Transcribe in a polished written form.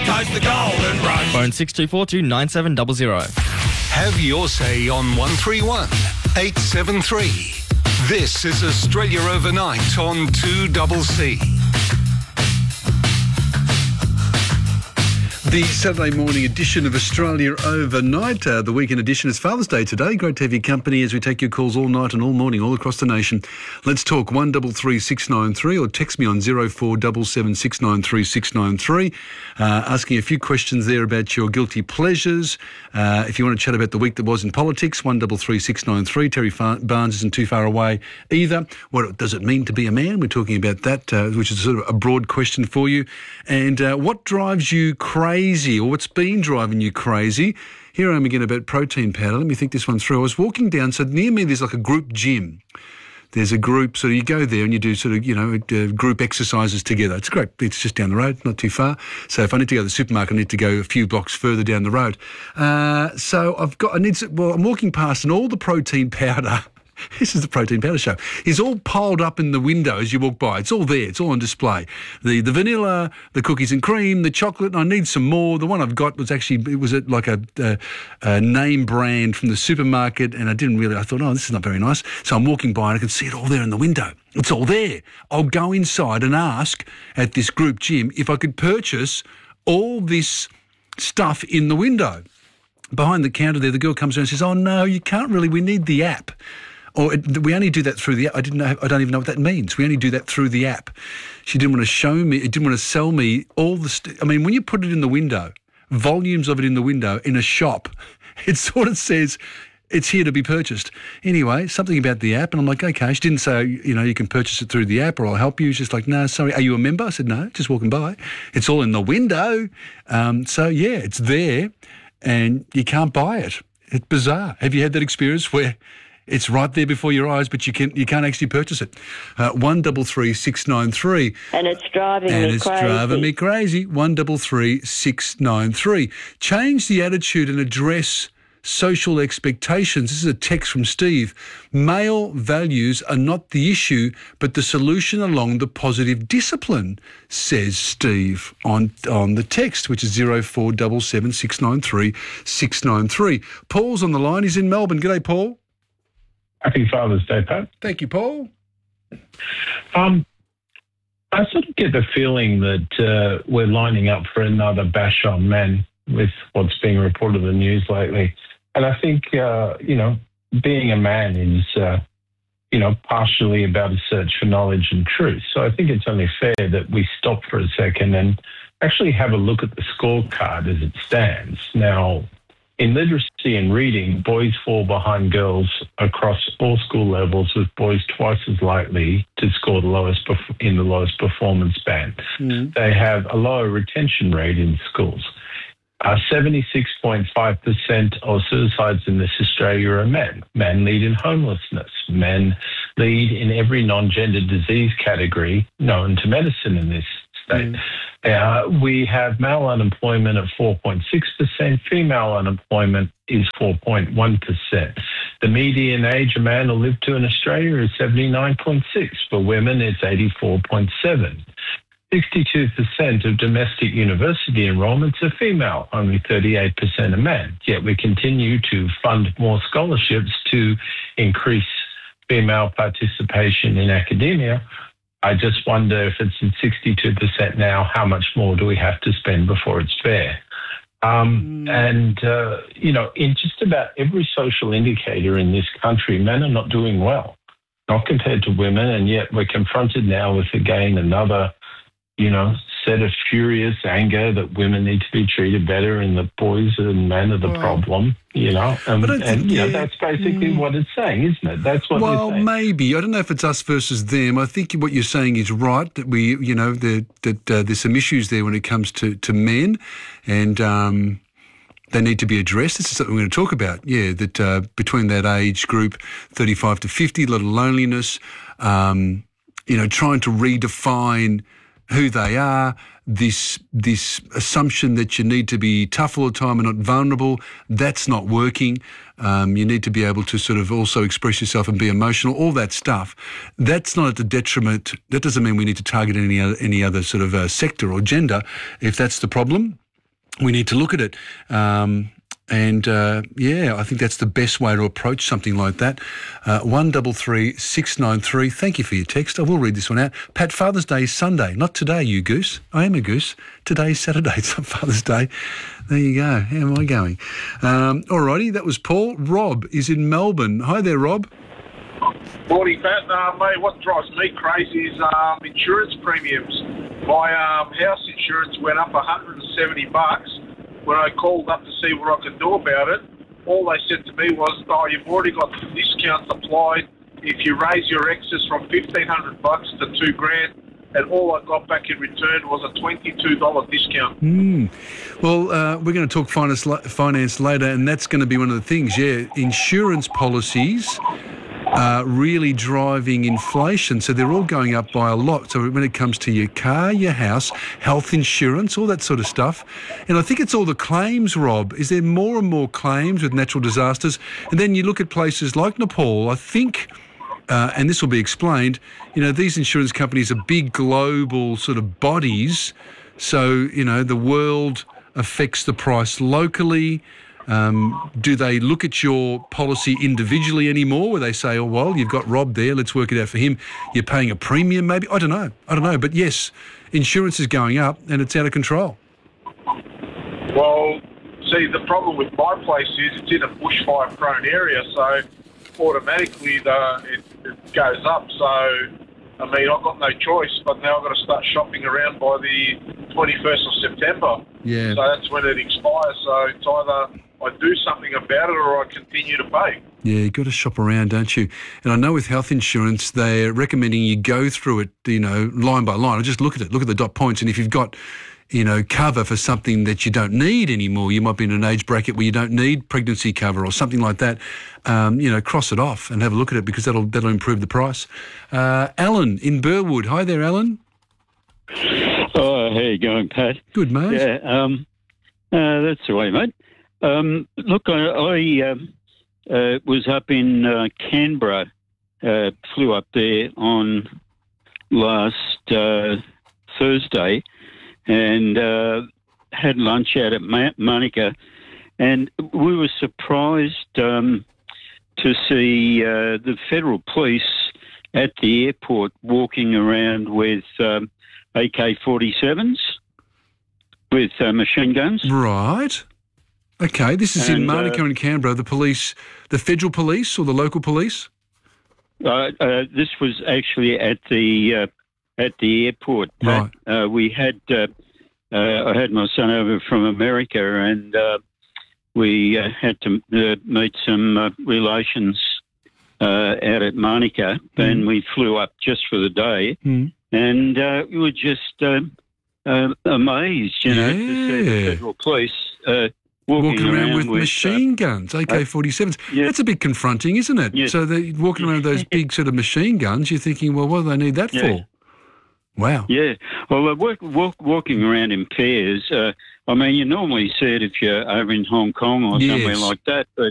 coast, the Golden Rush. Phone 6242 9700. Have your say on 131 873. This is Australia Overnight on 2CC. The Saturday morning edition of Australia Overnight. The weekend edition is Father's Day today. Great to have your company as we take your calls all night and all morning all across the nation. Let's talk 133693 or text me on 0477693693. Asking a few questions there about your guilty pleasures. If you want to chat about the week that was in politics, 133693. Terry Barnes isn't too far away either. What does it mean to be a man? We're talking about that, which is sort of a broad question for you. And what drives you crazy, or what's been driving you crazy? Here I am again about protein powder. Let me think this one through. I was walking down, so near me there's like a group gym. There's a group, so you go there and you do sort of, group exercises together. It's great. It's just down the road, not too far. So if I need to go to the supermarket, I need to go a few blocks further down the road. So I'm walking past and all the protein powder, this is the Protein Powder Show, is all piled up in the window as you walk by. It's all there. It's all on display. The vanilla, the cookies and cream, the chocolate. I need some more. The one I've got was actually, it was like a name brand from the supermarket, and I thought, this is not very nice. So I'm walking by and I can see it all there in the window. It's all there. I'll go inside and ask at this group gym if I could purchase all this stuff in the window. Behind the counter there, the girl comes around and says, oh, no, you can't really. We need the app. Or we only do that through the app. I don't even know what that means. We only do that through the app. She didn't want to show me, it didn't want to sell me all the when you put it in the window, volumes of it in the window in a shop, it sort of says it's here to be purchased. Anyway, something about the app, and I'm like, okay. She didn't say, you can purchase it through the app or I'll help you. She's just like, no, sorry, are you a member? I said, no, just walking by. It's all in the window. It's there and you can't buy it. It's bizarre. Have you had that experience where it's right there before your eyes, but you can't actually purchase it? 133693. And it's driving me crazy. 133693. Change the attitude and address social expectations. This is a text from Steve. Male values are not the issue, but the solution along the positive discipline, says Steve on the text, which is 0477693693. Paul's on the line. He's in Melbourne. G'day, Paul. Happy Father's Day, Pat. Thank you, Paul. I sort of get the feeling that we're lining up for another bash on men with what's being reported in the news lately. And I think, being a man is, partially about a search for knowledge and truth. So I think it's only fair that we stop for a second and actually have a look at the scorecard as it stands. Now, in literacy and reading, boys fall behind girls across all school levels, with boys twice as likely to score in the lowest performance band. Mm. They have a lower retention rate in schools. 76.5% of suicides in this Australia are men. Men lead in homelessness. Men lead in every non-gender disease category known to medicine in this state. We have male unemployment at 4.6%. Female unemployment is 4.1%. The median age a man will live to in Australia is 79.6. For women, it's 84.7. 62% of domestic university enrolments are female, only 38% are men. Yet we continue to fund more scholarships to increase female participation in academia. I just wonder, if it's at 62% now, how much more do we have to spend before it's fair? In just about every social indicator in this country, men are not doing well, not compared to women, and yet we're confronted now with, again, another set of furious anger that women need to be treated better and the boys and men are the problem, that's basically what it's saying, isn't it? That's what they're saying. Well, maybe. I don't know if it's us versus them. I think what you're saying is right, that there's some issues there when it comes to men, and they need to be addressed. This is something we're going to talk about, that between that age group, 35 to 50, a lot of loneliness, trying to redefine who they are, this assumption that you need to be tough all the time and not vulnerable, that's not working. You need to be able to sort of also express yourself and be emotional, all that stuff. That's not at the detriment. That doesn't mean we need to target any other sort of sector or gender, if that's the problem. we need to look at it. I think that's the best way to approach something like that. 133693. Thank you for your text. I will read this one out. Pat, Father's Day is Sunday. Not today, you goose. I am a goose. Today's Saturday. It's not Father's Day. There you go. How am I going? All righty, that was Paul. Rob is in Melbourne. Hi there, Rob. Morning, Pat. Mate, what drives me crazy is insurance premiums. My house insurance went up $170. When I called up to see what I could do about it, all they said to me was, you've already got discounts applied. If you raise your excess from $1,500 to $2,000, and all I got back in return was a $22 discount. Well, we're going to talk finance later, and that's going to be one of the things. Yeah, insurance policies are really driving inflation, so they're all going up by a lot. So when it comes to your car, your house, health insurance, all that sort of stuff. And I think it's all the claims, Rob. Is there more and more claims with natural disasters? And then you look at places like Nepal, I think, and this will be explained, these insurance companies are big global sort of bodies. So, the world affects the price locally. Do they look at your policy individually anymore, where they say, oh, well, you've got Rob there, let's work it out for him. You're paying a premium maybe? I don't know. But yes, insurance is going up and it's out of control. Well, see, the problem with my place is it's in a bushfire-prone area, so automatically it goes up. So, I've got no choice, but now I've got to start shopping around by the 21st of September. Yeah. So that's when it expires. So it's either I do something about it or I continue to pay. Yeah, you've got to shop around, don't you? And I know with health insurance, they're recommending you go through it, line by line. I just look at it, look at the dot points. And if you've got, cover for something that you don't need anymore, you might be in an age bracket where you don't need pregnancy cover or something like that, cross it off and have a look at it, because that'll improve the price. Alan in Burwood. Hi there, Alan. Oh, how you going, Pat? Good, mate. Yeah, that's the way, mate. Look, I was up in Canberra, flew up there on last Thursday, and had lunch out at Monica, and we were surprised to see the federal police at the airport walking around with AK-47s with machine guns. Right. Okay, this is in Monica and Canberra. The police, the federal police or the local police? This was actually at the airport. Right. We had I had my son over from America, and we had to meet some relations out at Monica, and we flew up just for the day, and we were just amazed, to see the federal police walking around with machine guns, AK-47s. That's a bit confronting, isn't it? Yeah. So they're walking around with those big sort of machine guns. You're thinking, well, what do they need that for? Wow. Yeah. Well, walking around in pairs, you normally see it if you're over in Hong Kong or somewhere like that, but